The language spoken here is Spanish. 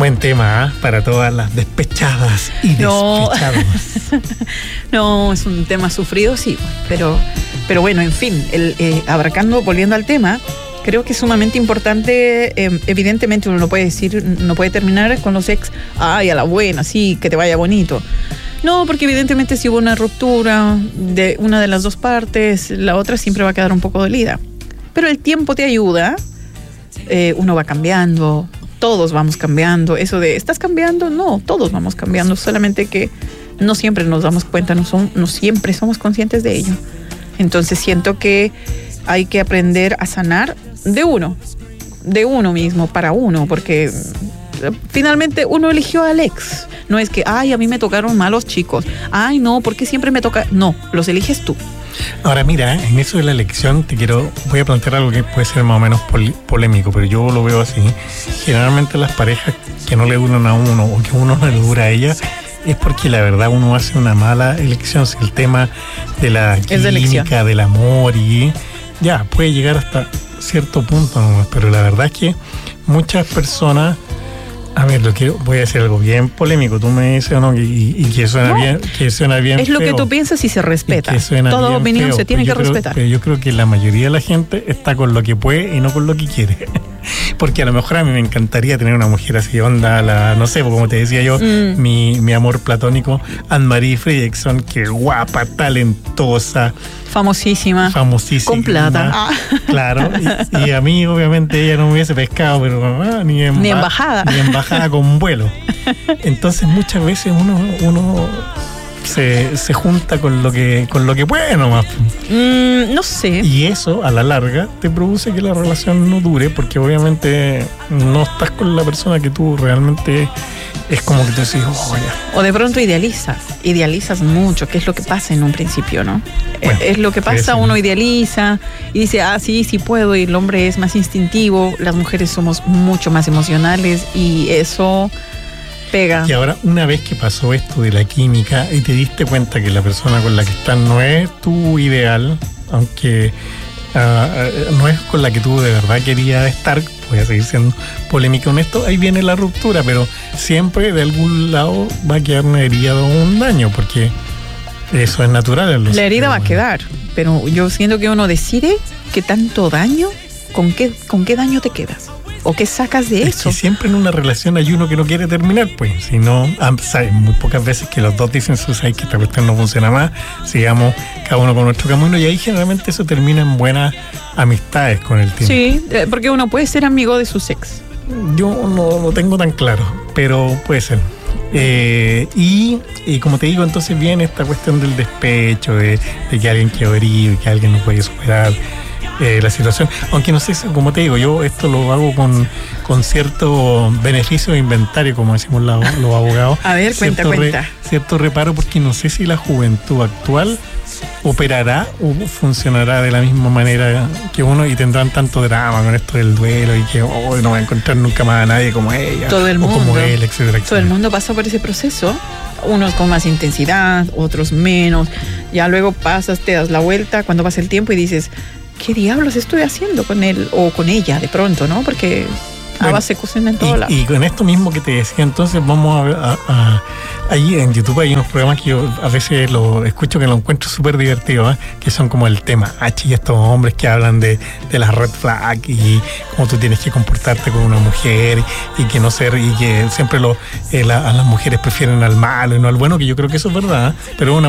Buen tema, para todas las despechadas y despechados. No, es un tema sufrido, sí, pero bueno, en fin, volviendo al tema, creo que es sumamente importante. Evidentemente uno no puede decir, no puede terminar con los ex, ay, a la buena, sí, que te vaya bonito. No, porque evidentemente si hubo una ruptura de una de las dos partes, la otra siempre va a quedar un poco dolida. Pero el tiempo te ayuda, uno va cambiando, todos vamos cambiando. Eso de, ¿estás cambiando? No, todos vamos cambiando, solamente que no siempre nos damos cuenta, no siempre somos conscientes de ello. Entonces siento que hay que aprender a sanar de uno mismo, para uno, porque finalmente uno eligió al ex. No es que, ay, a mí me tocaron malos chicos. Ay, no, ¿por qué siempre me toca? No, los eliges tú. Ahora mira, en eso de la elección voy a plantear algo que puede ser más o menos polémico, pero yo lo veo así. Generalmente las parejas que no le duran a uno o que uno no le dura a ella, es porque la verdad uno hace una mala elección. Si el tema de la química, del amor, y ya puede llegar hasta cierto punto nomás, pero la verdad es que muchas personas, a ver, voy a decir algo bien polémico, tú me dices o no, y que suena bien, es lo feo, que tú piensas y se respeta. Toda opinión se tiene que respetar. Pero yo creo que la mayoría de la gente está con lo que puede y no con lo que quiere. Porque a lo mejor a mí me encantaría tener una mujer así, onda, no sé, como te decía yo, mi amor platónico, Anne-Marie Fredriksson, que guapa, talentosa, famosísima, con plata. Claro, y a mí obviamente ella no me hubiese pescado, pero ni embajada con vuelo. Entonces muchas veces uno se junta con lo que puede nomás. No sé. Y eso a la larga te produce que la relación no dure, porque obviamente no estás con la persona que tú realmente es como que te decís, ya. O de pronto idealizas mucho, que es lo que pasa en un principio, ¿no? Bueno, es lo que pasa, uno idealiza y dice, sí puedo, y el hombre es más instintivo, las mujeres somos mucho más emocionales, y eso pega. Y ahora, una vez que pasó esto de la química y te diste cuenta que la persona con la que estás no es tu ideal, aunque no es con la que tú de verdad querías estar, voy a seguir siendo polémico en esto, ahí viene la ruptura, pero siempre de algún lado va a quedar una herida o un daño, porque eso es natural. La herida va a quedar, pero yo siento que uno decide qué tanto daño, con qué daño te quedas. ¿O qué sacas de eso? Que siempre en una relación hay uno que no quiere terminar, pues. Si no, sabes, muy pocas veces que los dos dicen, sabes que esta cuestión no funciona más, sigamos cada uno con nuestro camino, y ahí generalmente eso termina en buenas amistades con el tiempo. Sí, porque uno puede ser amigo de sus ex. Yo no lo tengo tan claro, pero puede ser. Y como te digo, entonces viene esta cuestión del despecho, de que alguien quedó herido y que alguien no puede superar la situación, aunque no sé, como te digo, yo esto lo hago con cierto beneficio de inventario, como decimos los abogados. A ver, cuenta. Cierto reparo, porque no sé si la juventud actual operará o funcionará de la misma manera que uno, y tendrán tanto drama con esto del duelo y que no va a encontrar nunca más a nadie como ella, todo el mundo, o como él, etcétera. Todo el mundo pasa por ese proceso, unos con más intensidad, otros menos. Ya luego pasas, te das la vuelta cuando pasa el tiempo y dices, ¿qué diablos estoy haciendo con él o con ella de pronto, no? Porque habas se cocina en todo lado. Y con esto mismo que te decía, entonces vamos a ver, ahí en YouTube hay unos programas que yo a veces lo escucho, que lo encuentro súper divertido, que son como el tema H, y estos hombres que hablan de las red flag y cómo tú tienes que comportarte con una mujer, y que no ser, y que siempre a las mujeres prefieren al malo y no al bueno, que yo creo que eso es verdad, pero una